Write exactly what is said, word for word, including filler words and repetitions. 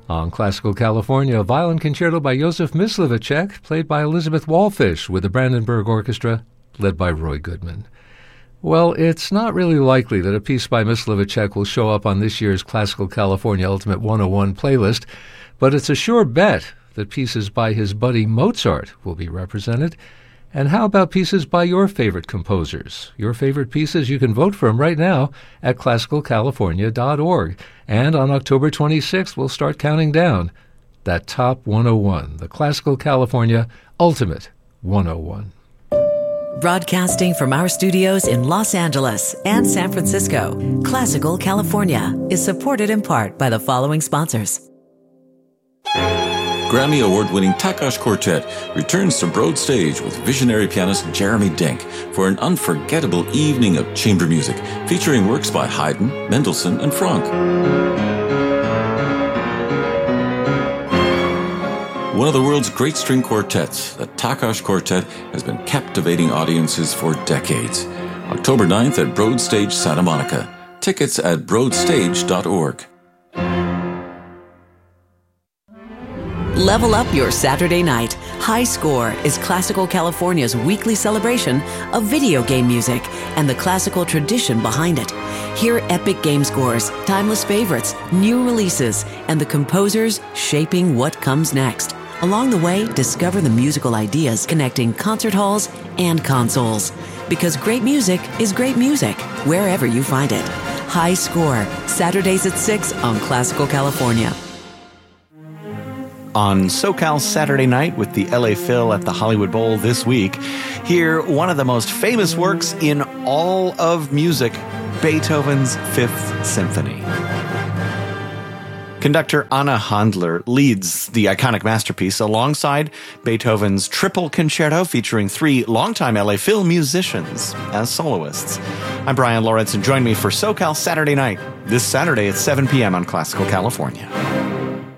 On Classical California, a violin concerto by Josef Myslivacek, played by Elizabeth Wallfish with the Brandenburg Orchestra, led by Roy Goodman. Well, it's not really likely that a piece by Myslivacek will show up on this year's Classical California Ultimate one oh one playlist, but it's a sure bet that pieces by his buddy Mozart will be represented. And how about pieces by your favorite composers? Your favorite pieces, you can vote for them right now at classical california dot org. And on October twenty-sixth, we'll start counting down that top one oh one, the Classical California Ultimate one oh one. Broadcasting from our studios in Los Angeles and San Francisco, Classical California is supported in part by the following sponsors. Grammy Award-winning Takács Quartet returns to Broad Stage with visionary pianist Jeremy Denk for an unforgettable evening of chamber music featuring works by Haydn, Mendelssohn, and Franck. One of the world's great string quartets, the Takács Quartet has been captivating audiences for decades. October ninth at Broad Stage, Santa Monica. Tickets at broad stage dot org. Level up your Saturday night. High Score is Classical California's weekly celebration of video game music and the classical tradition behind it. Hear epic game scores, timeless favorites, new releases, and the composers shaping what comes next. Along the way, discover the musical ideas connecting concert halls and consoles. Because great music is great music, wherever you find it. High Score, Saturdays at six on Classical California. On SoCal Saturday Night with the L A Phil at the Hollywood Bowl this week, hear one of the most famous works in all of music, Beethoven's Fifth Symphony. Conductor Anna Handler leads the iconic masterpiece alongside Beethoven's Triple Concerto featuring three longtime L A Phil musicians as soloists. I'm Brian Lawrence, and join me for SoCal Saturday Night this Saturday at seven p.m. on Classical California.